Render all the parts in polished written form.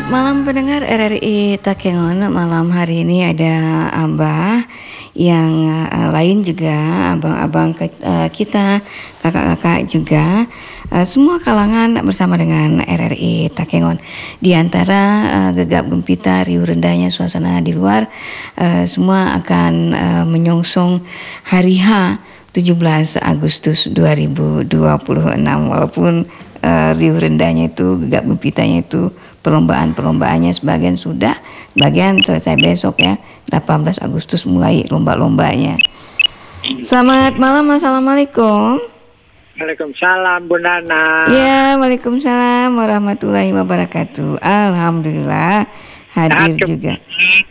malam pendengar RRI Takengon. Malam hari ini ada Abah yang lain juga, abang-abang kita, kakak-kakak juga, semua kalangan bersama dengan RRI Takengon. Di antara gegap gempita riuh rendahnya suasana di luar, semua akan menyongsong hari H 17 Agustus 2026, walaupun riuh rendahnya itu, gegap gempitanya itu, perlombaannya sebagian sudah, sebagian selesai besok ya, 18 Agustus mulai lomba-lombanya. Selamat malam, assalamualaikum. Waalaikumsalam Bu Nana. Ya, waalaikumsalam warahmatullahi wabarakatuh. Alhamdulillah hadir juga.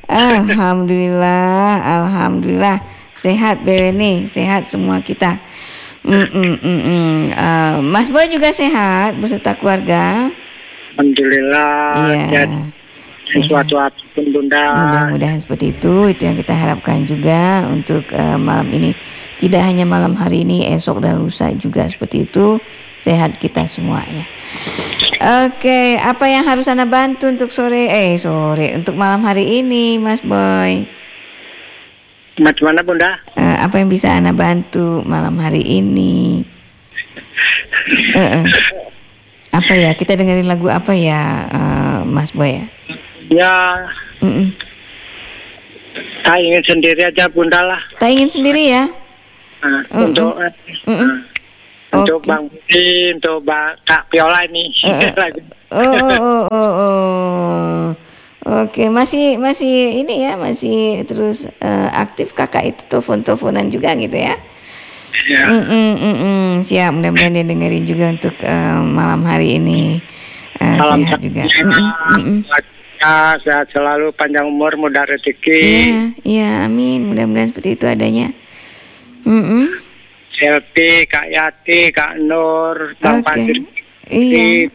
Alhamdulillah sehat nih, sehat semua kita. Mas Boy juga sehat beserta keluarga. Alhamdulillah. Iya. Sesuatu apapun Bunda. Mudah-mudahan seperti itu yang kita harapkan juga untuk malam ini. Tidak hanya malam hari ini, esok dan lusa juga seperti itu. Sehat kita semua ya. Oke, apa yang harus Anda bantu untuk untuk malam hari ini, Mas Boy? Macam mana Bunda? Apa yang bisa Anda bantu malam hari ini? Apa ya? Kita dengerin lagu apa ya, Mas Boy ya? Ya. Tak ingin sendiri aja Bunda lah. Tak ingin sendiri ya? Untuk untuk Okay. Bang Budi, untuk Kak Piola ini. Oke, masih ini ya, masih terus aktif kakak itu teleponan juga gitu ya? Ya. Siap, mudah-mudahan dia dengerin juga untuk malam hari ini. Salam Sehat juga. Sehat selalu, panjang umur, mudah rezeki. Iya, amin. Mudah-mudahan seperti itu adanya. Selfie, Kak Yati, Kak Nur, Bang Pandir. Iya.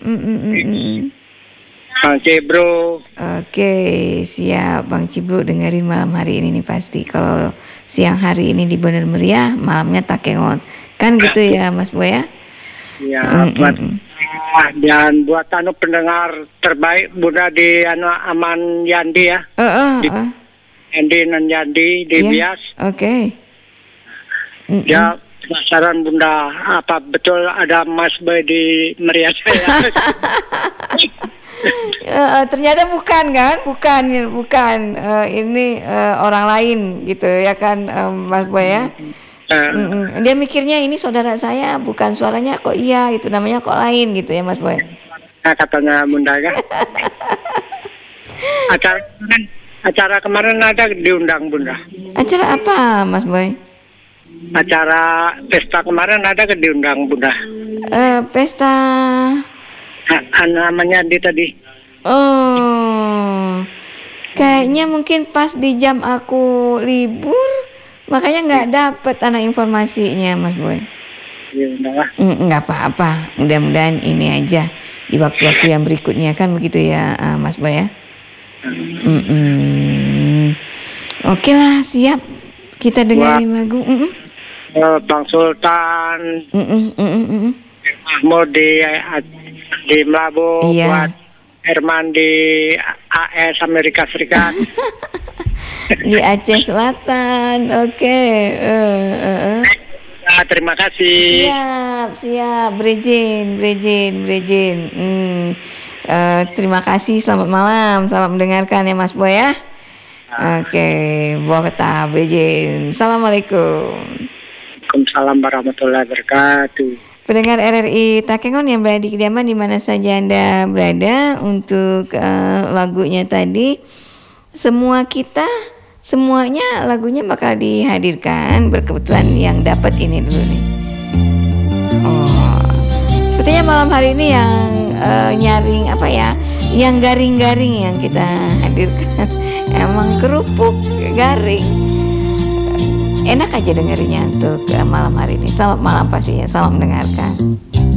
Bang Cibro. Oke, siap Bang Cibro dengerin malam hari ini nih pasti. Kalau siang hari ini di Bener Meriah, malamnya Takengon. Kan gitu ya Mas Boy ya? Ya, dan buat pendengar terbaik Bunda di Aman Yandi ya. Yandi non Yandi di Bias. Oke. Ya, penasaran Bunda, apa betul ada Mas Boy di Meriah saya? Ternyata bukan kan? Bukan. Ini orang lain gitu ya kan, Mas Boy ya? Dia mikirnya ini saudara saya, bukan suaranya kok iya, itu namanya kok lain gitu ya Mas Boy. Nah, katanya Bunda kan. Acara kemarin ada diundang Bunda. Acara apa Mas Boy? Acara pesta kemarin ada diundang Bunda. Pesta. Namanya di tadi. Oh, kayaknya mungkin pas di jam aku libur, makanya nggak dapet anak informasinya Mas Boy. Ya udahlah. Nggak apa-apa, mudah-mudahan ini aja di waktu-waktu yang berikutnya kan begitu ya Mas Boy ya. Oke lah, siap, kita dengerin lagu. Bang Sultan, Mahmud di Melabu, Iya. buat Herman di AS Amerika Serikat. Di Aceh Selatan, oke. Nah, terima kasih. Siap, Brejin. Terima kasih, selamat malam, selamat mendengarkan ya Mas Boy ya. Oke, Bogota, Brejin. Assalamualaikum. Waalaikumsalam warahmatullahi wabarakatuh. Pendengar RRI Takengon yang berada di kediaman di mana saja Anda berada, untuk lagunya tadi semuanya lagunya bakal dihadirkan, berkebetulan yang dapat ini dulu nih. Sepertinya malam hari ini yang nyaring apa ya, yang garing-garing yang kita hadirkan. Emang kerupuk garing. Enak aja dengerinnya untuk malam hari ini. Selamat malam pastinya, selamat mendengarkan.